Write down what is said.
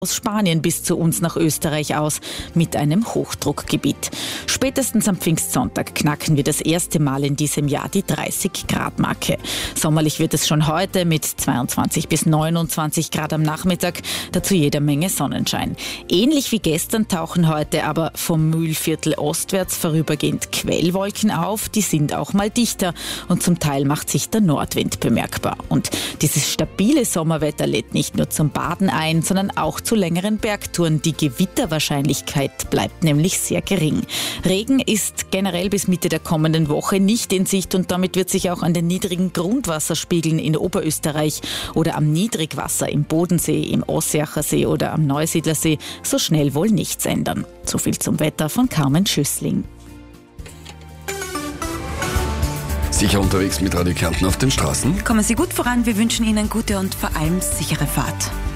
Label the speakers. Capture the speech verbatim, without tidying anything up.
Speaker 1: aus Spanien bis zu uns nach Österreich aus mit einem Hochdruckgebiet. Spätestens am Pfingstsonntag knacken wir das erste Mal in diesem Jahr die dreißig Grad Marke. Sommerlich wird es schon heute mit zweiundzwanzig bis neunundzwanzig Grad am Nachmittag, dazu jede Menge Sonnenschein. Ähnlich wie gestern tauchen heute aber vom Mühlviertel ostwärts vorübergehend Quellwolken auf, die sind auch mal dichter und zum Teil macht sich der Nordwind bemerkbar. Und dieses stabile Sommerwetter lädt nicht nur zum Baden ein, sondern auch zu längeren Bergtouren. Die Gewitterwahrscheinlichkeit bleibt nämlich sehr gering. Regen ist generell bis Mitte der kommenden Woche nicht in Sicht und damit wird sich auch an den niedrigen Grundwasserspiegeln in Oberösterreich oder am Niedrigwasser im Bodensee, im Ossiacher See oder am Neusiedlersee so schnell wohl nichts ändern. So viel zum Wetter von Carmen Schüssling.
Speaker 2: Sicher unterwegs mit Radio Kärnten auf den Straßen?
Speaker 3: Kommen Sie gut voran, wir wünschen Ihnen gute und vor allem sichere Fahrt.